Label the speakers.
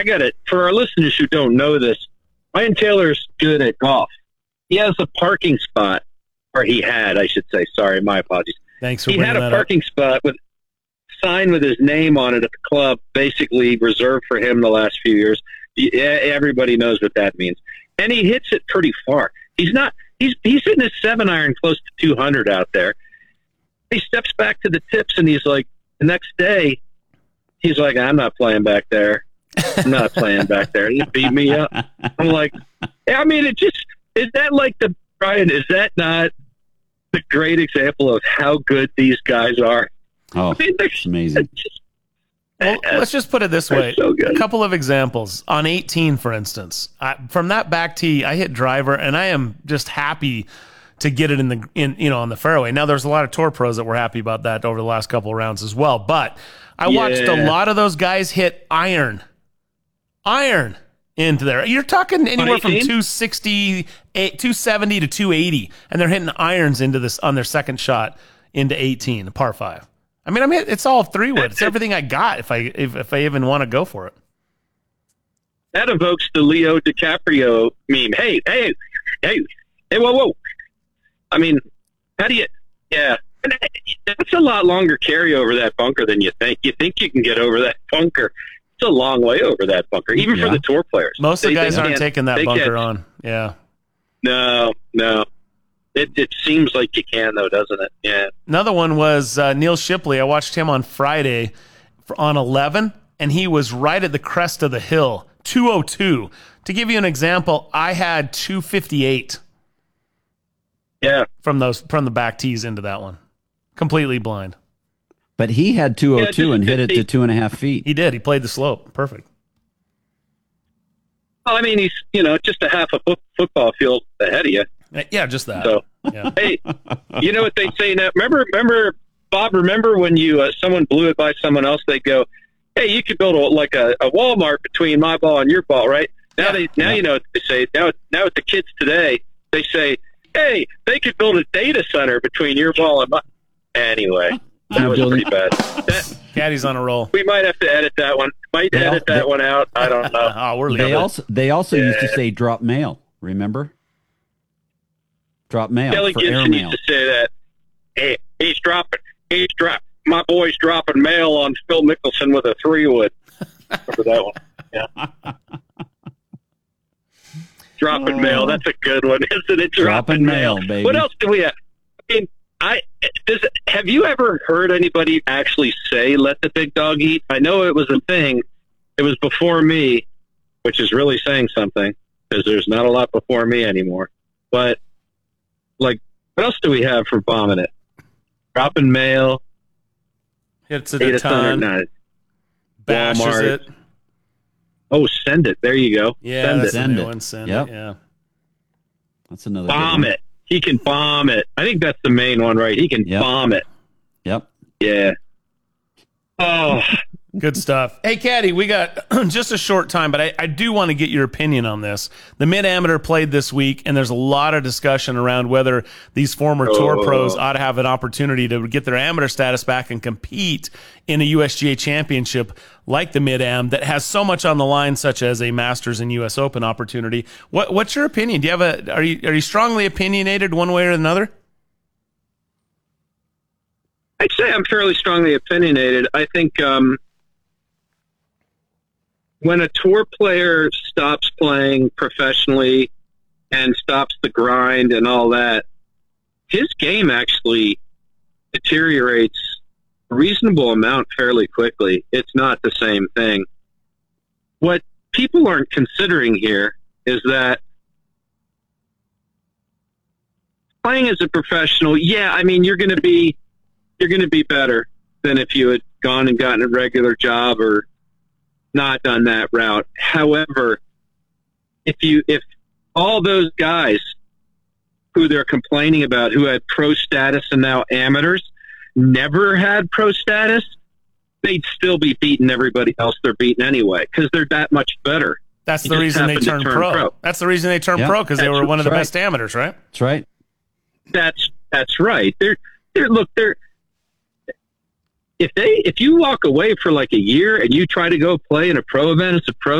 Speaker 1: I got it. For our listeners who don't know this, Ryan Taylor's good at golf. He has a parking spot, or he had, I should say. Sorry, my apologies.
Speaker 2: Thanks for
Speaker 1: He
Speaker 2: bringing
Speaker 1: had a
Speaker 2: that
Speaker 1: parking spot with sign with his name on it at the club, basically reserved for him the last few years. Everybody knows what that means. And he hits it pretty far. He's hitting his 7-iron close to 200 out there. He steps back to the tips, and he's like, the next day, he's like, I'm not playing back there. I'm not playing back there. He beat me up. I'm like, I mean, is that like Brian, is that not the great example of how good these guys are?
Speaker 3: Oh, I mean, it's amazing.
Speaker 2: Well, let's just put it this way.
Speaker 1: So good.
Speaker 2: A couple of examples. On 18, for instance, from that back tee, I hit driver, and I am just happy to get it on the fairway. Now, there's a lot of tour pros that were happy about that over the last couple of rounds as well. But I watched a lot of those guys hit iron into there. You're talking anywhere from 270 to 280, and they're hitting irons into this on their second shot into 18, par 5. I mean, it's all 3-wood. It's everything I got if I even want to go for it.
Speaker 1: That evokes the Leo DiCaprio meme. Hey, whoa. I mean, how do you? Yeah, that's a lot longer carry over that bunker than you think. You think you can get over that bunker? It's a long way over that bunker, even for the tour players.
Speaker 2: Most of the guys aren't taking that bunker on. Yeah.
Speaker 1: No. It seems like you can, though, doesn't it? Yeah.
Speaker 2: Another one was Neil Shipley. I watched him on Friday on 11, and he was right at the crest of the hill, 202. To give you an example, I had 258.
Speaker 1: Yeah.
Speaker 2: From the back tees into that one. Completely blind.
Speaker 3: But he had 202 and hit it to 2.5 feet.
Speaker 2: He did. He played the slope. Perfect.
Speaker 1: Well, I mean, he's, just a half a football field ahead of you.
Speaker 2: Yeah, just that.
Speaker 1: So,
Speaker 2: yeah.
Speaker 1: Hey, you know what they say now? Remember, Bob, when you someone blew it by someone else, they go, hey, you could build a Walmart between my ball and your ball, right? Now you know what they say. Now with the kids today, they say, hey, they could build a data center between your ball and my. Anyway, that was pretty bad.
Speaker 2: Caddy's on a roll.
Speaker 1: We might have to edit that one. Edit that one out. I don't know.
Speaker 2: Oh, we're leaving.
Speaker 3: They also used to say drop mail. Remember? Drop mail.
Speaker 1: Kelly
Speaker 3: for
Speaker 1: Gibson
Speaker 3: airmail.
Speaker 1: used to say that. Hey, my boy's dropping mail on Phil Mickelson with a 3-wood. Remember that one? Yeah. Dropping mail. That's a good one, isn't it? Dropping mail,
Speaker 3: baby.
Speaker 1: What else do we have? I mean, have you ever heard anybody actually say, let the big dog eat? I know it was a thing. It was before me, which is really saying something, because there's not a lot before me anymore. But, what else do we have for bombing it? Dropping mail.
Speaker 2: Hits it a ton. Bashes
Speaker 1: Walmart.
Speaker 2: it.
Speaker 1: Oh, send it. There you go.
Speaker 2: Yeah,
Speaker 3: send it.
Speaker 2: Send
Speaker 3: Yep.
Speaker 2: it. Yeah.
Speaker 3: That's another
Speaker 1: bomb it. He can bomb it. I think that's the main one, right? He can bomb it.
Speaker 3: Yep.
Speaker 1: Yeah. Oh,
Speaker 2: good stuff. Hey, Caddy, we got just a short time, but I do want to get your opinion on this. The Mid-Amateur played this week, and there's a lot of discussion around whether these former tour pros ought to have an opportunity to get their amateur status back and compete in a USGA championship like the Mid-Am that has so much on the line, such as a Masters and US Open opportunity. What's your opinion? Do you have are you strongly opinionated one way or another?
Speaker 1: I'd say I'm fairly strongly opinionated. I think when a tour player stops playing professionally and stops the grind and all that, his game actually deteriorates a reasonable amount fairly quickly. It's not the same thing. What people aren't considering here is that playing as a professional, I mean, you're going to be better than if you had gone and gotten a regular job or not done that route. However, if all those guys who they're complaining about who had pro status and now amateurs never had pro status, they'd still be beating everybody else they're beating anyway because they're that much better.
Speaker 2: That's the reason they turned pro. That's the reason they turned pro, because they were one of the best amateurs, right?
Speaker 3: That's right.
Speaker 1: That's right. If you walk away for like a year and you try to go play in a pro event as a pro,